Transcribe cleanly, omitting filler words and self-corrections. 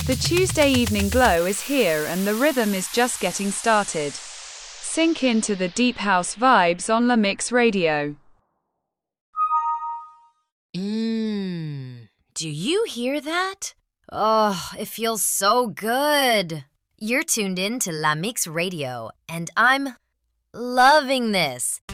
The Tuesday evening glow is here and the rhythm is just getting started. Sink into the deep house vibes on La Mix Radio. Do you hear that? Oh, it feels so good. You're tuned in to La Mix Radio, and I'm loving this.